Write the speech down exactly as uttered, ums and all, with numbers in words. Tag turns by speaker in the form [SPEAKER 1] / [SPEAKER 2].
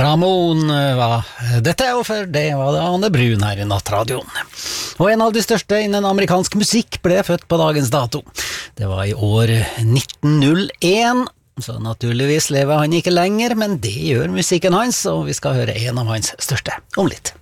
[SPEAKER 1] Ramon var dette, og for det var det Anne Brun her i Nattradioen. Og en av de største innen amerikansk musikk ble født på dagens dato. Det var i år nitten null én, så naturligvis lever han ikke lenger, men det gjør musikken hans, og vi skal høre en av hans største om litt.